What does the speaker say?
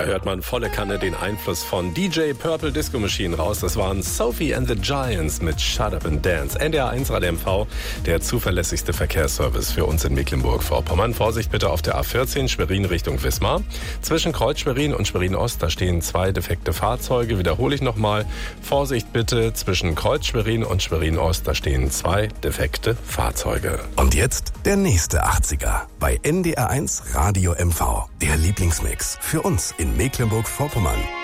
hört man volle Kanne den Einfluss von DJ Purple Disco Machine raus. Das waren Sophie and the Giants mit Shut Up and Dance. NDR 1 Radio MV, der zuverlässigste Verkehrsservice für uns in Mecklenburg-Vorpommern. Vorsicht bitte auf der A14 Schwerin Richtung Wismar. Zwischen Kreuz Schwerin und Schwerin Ost, da stehen 2 defekte Fahrzeuge. Wiederhole ich nochmal. Vorsicht bitte zwischen Kreuz Schwerin und Schwerin Ost, da stehen 2 defekte Fahrzeuge. Und jetzt der nächste 80er bei NDR 1 Radio MV. Der Lieblingsmix für uns in Mecklenburg-Vorpommern.